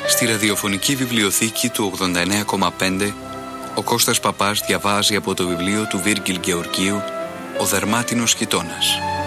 Στη ραδιοφωνική βιβλιοθήκη του 89,5 ο Κώστας Παπάς διαβάζει από το βιβλίο του Βίργιλ Γεωργίου «Ο δερμάτινος χιτώνας».